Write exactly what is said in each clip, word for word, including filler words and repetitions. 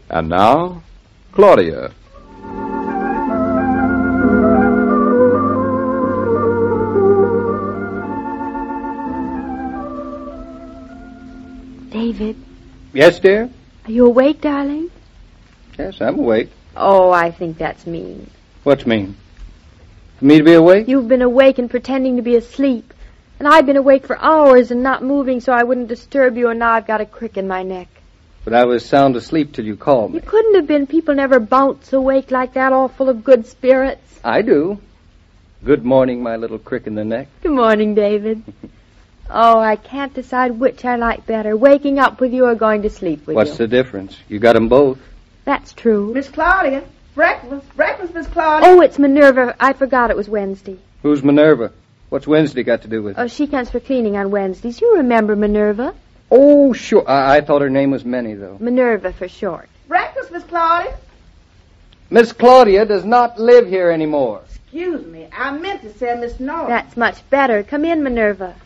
And now, Claudia. David. Yes, dear? Are you awake, darling? Yes, I'm awake. Oh, I think that's mean. What's mean? For me to be awake? You've been awake and pretending to be asleep. And I've been awake for hours and not moving so I wouldn't disturb you, and now I've got a crick in my neck. But I was sound asleep till you called me. You couldn't have been. People never bounce awake like that, all full of good spirits. I do. Good morning, my little crick in the neck. Good morning, David. Oh, I can't decide which I like better, waking up with you or going to sleep with What's you. What's the difference? You got 'em both. That's true. Miss Claudia, breakfast, breakfast, Miss Claudia. Oh, it's Minerva. I forgot it was Wednesday. Who's Minerva? What's Wednesday got to do with it? Oh, she comes for cleaning on Wednesdays. You remember Minerva? Oh, sure. I, I thought her name was Minnie, though. Minerva for short. Breakfast, Miss Claudia. Miss Claudia does not live here anymore. Excuse me. I meant to say Miss Norton. That's much better. Come in, Minerva.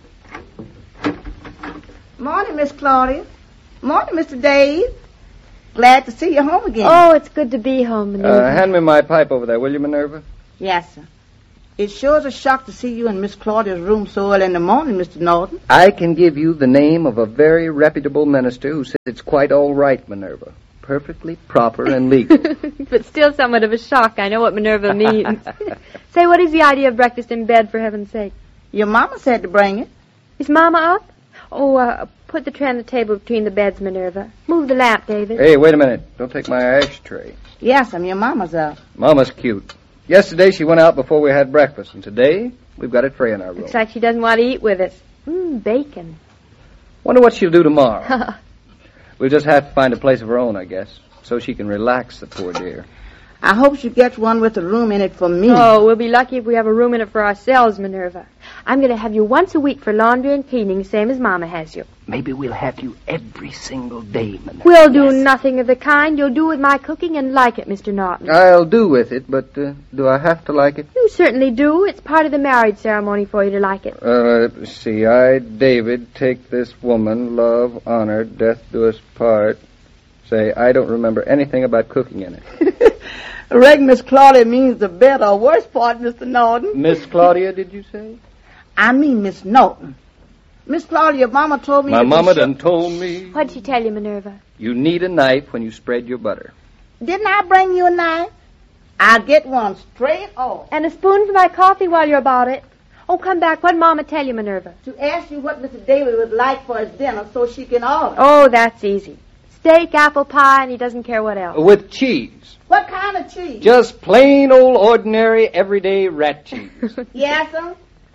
Morning, Miss Claudia. Morning, Mister Dave. Glad to see you home again. Oh, it's good to be home, Minerva. Uh, hand me my pipe over there, will you, Minerva? Yes, sir. It sure is a shock to see you in Miss Claudia's room so early in the morning, Mister Norton. I can give you the name of a very reputable minister who says it's quite all right, Minerva. Perfectly proper and legal. But still somewhat of a shock. I know what Minerva means. Say, what is the idea of breakfast in bed, for heaven's sake? Your mama said to bring it. Is Mama up? Oh, uh, put the tray on the table between the beds, Minerva. Move the lamp, David. Hey, wait a minute. Don't take my ashtray. Yes, I'm your mama's up. Mama's cute. Yesterday she went out before we had breakfast, and today we've got it free in our room. Looks like she doesn't want to eat with us. Mmm, bacon. Wonder what she'll do tomorrow. We'll just have to find a place of her own, I guess, so she can relax, the poor dear. I hope she gets one with a room in it for me. Oh, we'll be lucky if we have a room in it for ourselves, Minerva. I'm going to have you once a week for laundry and cleaning, same as Mama has you. Maybe we'll have you every single day, Minerva. We'll do Yes. nothing of the kind. You'll do with my cooking and like it, Mister Norton. I'll do with it, but uh, do I have to like it? You certainly do. It's part of the marriage ceremony for you to like it. Uh, let's see. I, David, take this woman, love, honor, death do us part. Say, I don't remember anything about cooking in it. I reckon Miss Claudia means the better or worse part, Mister Norton. Miss Claudia, did you say? I mean Miss Norton. Miss Claudia, Mama told me... My to be mama sure- done told me What'd she tell you, Minerva? you need a knife when you spread your butter. Didn't I bring you a knife? I'll get one straight off. And a spoon for my coffee while you're about it. Oh, come back. What'd Mama tell you, Minerva? To ask you what Mister David would like for his dinner so she can order. Oh, that's easy. Steak, apple pie, and he doesn't care what else. With cheese. What kind of cheese? Just plain old ordinary everyday rat cheese. Yes, sir.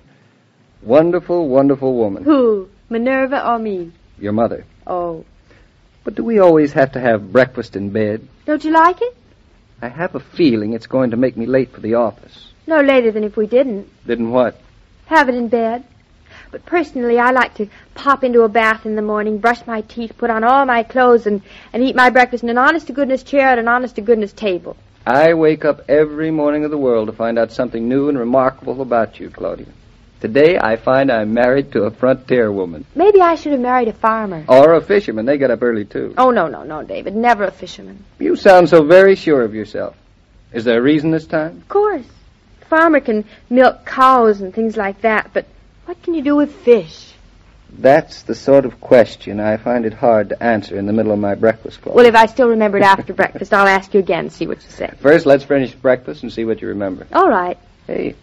Wonderful, wonderful woman. Who? Minerva or me? Your mother. Oh. But do we always have to have breakfast in bed? Don't you like it? I have a feeling it's going to make me late for the office. No later than if we didn't. Didn't what? Have it in bed. But personally, I like to pop into a bath in the morning, brush my teeth, put on all my clothes, and, and eat my breakfast in an honest-to-goodness chair at an honest-to-goodness table. I wake up every morning of the world to find out something new and remarkable about you, Claudia. Today, I find I'm married to a frontier woman. Maybe I should have married a farmer. Or a fisherman. They get up early, too. Oh, no, no, no, David. Never a fisherman. You sound so very sure of yourself. Is there a reason this time? Of course. A farmer can milk cows and things like that, but what can you do with fish? That's the sort of question I find it hard to answer in the middle of my breakfast, Claudia. Well, if I still remember it after breakfast, I'll ask you again and see what you say. First, let's finish breakfast and see what you remember. All right. Hey,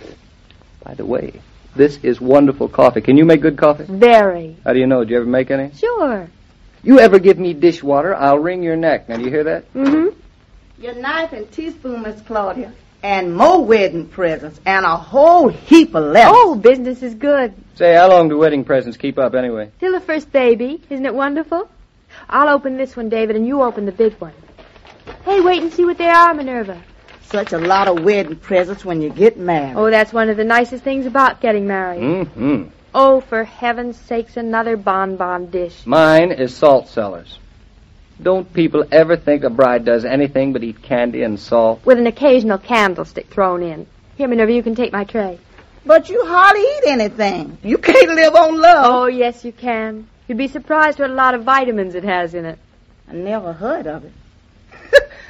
by the way, this is wonderful coffee. Can you make good coffee? Very. How do you know? Do you ever make any? Sure. You ever give me dishwater, I'll wring your neck. Now, do you hear that? Mm-hmm. Your knife and teaspoon, Miss Claudia. And more wedding presents. And a whole heap of letters. Oh, business is good. Say, how long do wedding presents keep up anyway? Till the first baby. Isn't it wonderful? I'll open this one, David, and you open the big one. Hey, wait and see what they are, Minerva. Such a lot of wedding presents when you get married. Oh, that's one of the nicest things about getting married. Mm-hmm. Oh, for heaven's sakes, another bonbon dish. Mine is salt cellars. Don't people ever think a bride does anything but eat candy and salt? With an occasional candlestick thrown in. Here, Minerva, you can take my tray. But you hardly eat anything. You can't live on love. Oh, yes, you can. You'd be surprised what a lot of vitamins it has in it. I never heard of it.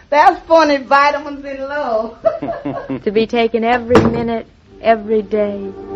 That's funny vitamins in love. To be taken every minute, every day.